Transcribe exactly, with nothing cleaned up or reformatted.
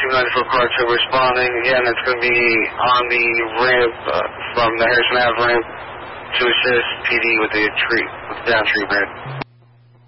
two ninety-four car two responding. Again, it's going to be on the ramp uh, from the Harrison Ave ramp to assist P D with the tree, with the down tree ramp.